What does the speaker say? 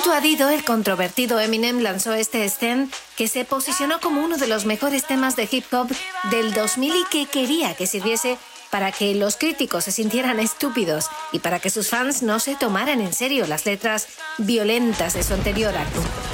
Junto a Dido, el controvertido Eminem lanzó este Stand que se posicionó como uno de los mejores temas de hip hop del 2000 y que quería que sirviese para que los críticos se sintieran estúpidos y para que sus fans no se tomaran en serio las letras violentas de su anterior álbum.